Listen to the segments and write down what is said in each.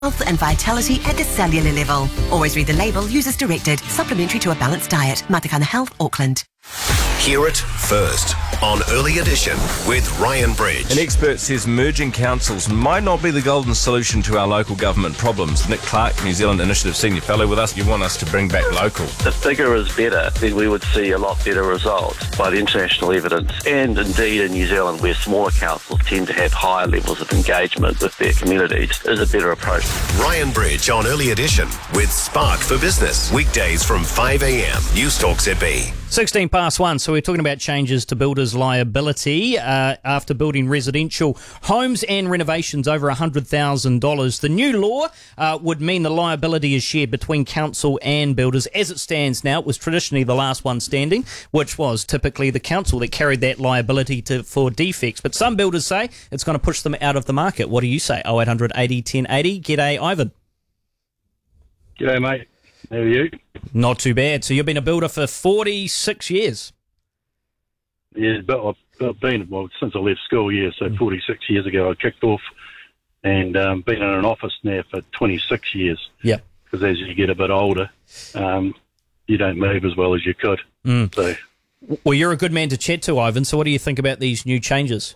Health and vitality at the cellular level. Always read the label, use as directed. Supplementary to a balanced diet. Matakana Health, Auckland. Hear it first on Early Edition with Ryan Bridge. An expert says merging councils might not be the golden solution to our local government problems. Nick Clark, New Zealand Initiative Senior Fellow with us. You want us to bring back local. If bigger is better, then we would see a lot better results by the international evidence. And indeed in New Zealand, where smaller councils tend to have higher levels of engagement with their communities, is a better approach. Ryan Bridge on Early Edition with Spark for Business. Weekdays from 5 a.m. News Talk ZB. 16 past 1, so we're talking about changes to builders' liability after building residential homes and renovations over $100,000. The new law would mean the liability is shared between council and builders. As it stands now, it was traditionally the last one standing, which was typically the council that carried that liability for defects. But some builders say it's going to push them out of the market. What do you say? 0800 80 1080. G'day, Ivan. G'day, mate. How are you? Not too bad. So you've been a builder for 46 years? Yeah, but I've been, since I left school, so 46 years ago I kicked off and been in an office now for 26 years. Yeah. Because as you get a bit older, you don't move as well as you could. So, well, you're a good man to chat to, Ivan, so what do you think about these new changes?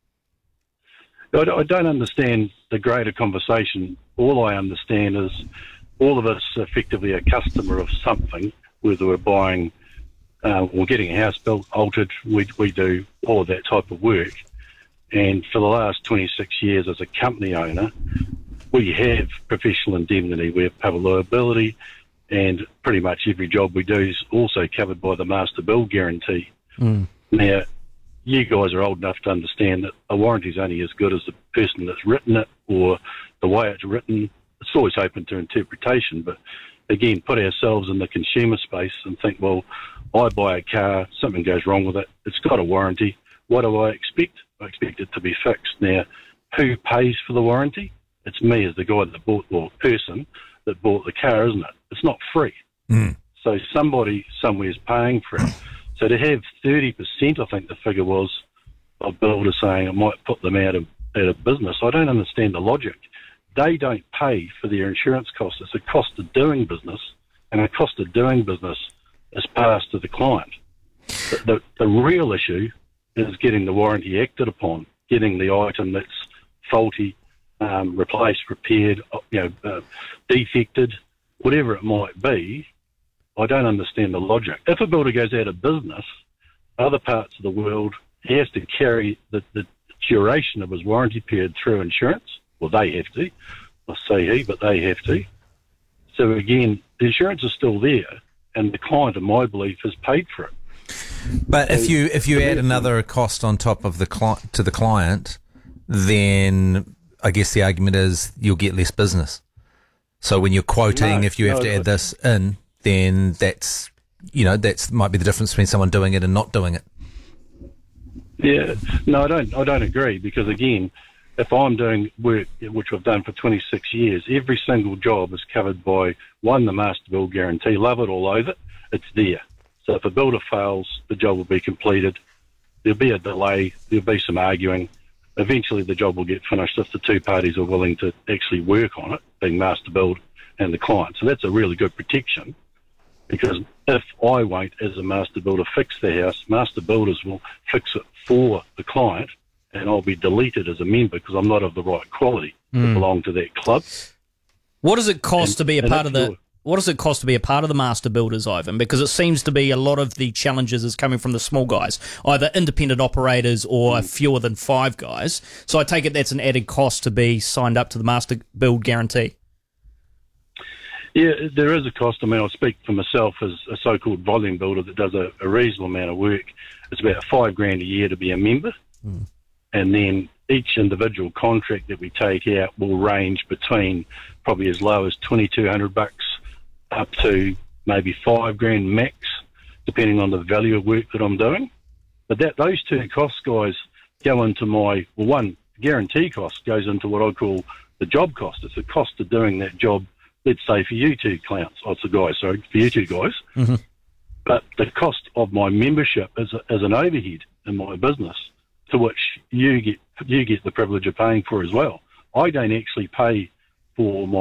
I don't understand the greater conversation. All I understand is all of us effectively a customer of something, whether we're buying or getting a house built, altered, we do all of that type of work. And for the last 26 years as a company owner, we have professional indemnity, we have public liability, and pretty much every job we do is also covered by the Master Build Guarantee. Now, you guys are old enough to understand that a warranty is only as good as the person that's written it or the way it's written. It's always open to interpretation, but again, put ourselves in the consumer space and think, well, I buy a car, something goes wrong with it, it's got a warranty. What do I expect? I expect it to be fixed. Now, who pays for the warranty? It's me as the guy that bought, or person that bought the car, isn't it? It's not free. So somebody somewhere is paying for it. So to have 30%, I think the figure was, of builders saying it might put them out of business, I don't understand the logic. They don't pay for their insurance costs. It's a cost of doing business, and a cost of doing business is passed to the client. The real issue is getting the warranty acted upon, getting the item that's faulty, replaced, repaired, defected, whatever it might be. I don't understand the logic. If a builder goes out of business, other parts of the world, he has to carry the duration of his warranty period through insurance. Well, they have to. I say he, but they have to. So again, the insurance is still there, and the client, in my belief, has paid for it. But so if you add another cost on top of the client, then I guess the argument is you'll get less business. So when you're quoting, if you have to add this in, then that's might be the difference between someone doing it and not doing it. Yeah, no, I don't agree, because again, if I'm doing work, which I've done for 26 years, every single job is covered by, one, the Master Build Guarantee. Love it or loathe it, it's there. So if a builder fails, the job will be completed. There'll be a delay, there'll be some arguing. Eventually the job will get finished if the two parties are willing to actually work on it, being Master Build and the client. So that's a really good protection, because if I won't, as a Master Builder, fix the house, Master Builders will fix it for the client, and I'll be deleted as a member because I'm not of the right quality to belong to that club. What does it cost to be a part of the? What does it cost to be a part of the Master Builders, Ivan? Because it seems to be a lot of the challenges is coming from the small guys, either independent operators or fewer than 5 guys. So I take it that's an added cost to be signed up to the Master Build Guarantee. Yeah, there is a cost. I mean, I'll speak for myself as a so-called volume builder that does a reasonable amount of work. It's about $5,000 a year to be a member. And then each individual contract that we take out will range between probably as low as $2,200 up to maybe $5,000 max, depending on the value of work that I'm doing. But those two costs, guys, go into my, well, one, guarantee cost goes into what I call the job cost. It's the cost of doing that job, let's say for you two clowns. Oh, it's the guys, sorry, for you two guys. But the cost of my membership is an overhead in my business, to which you get the privilege of paying for as well. I don't actually pay for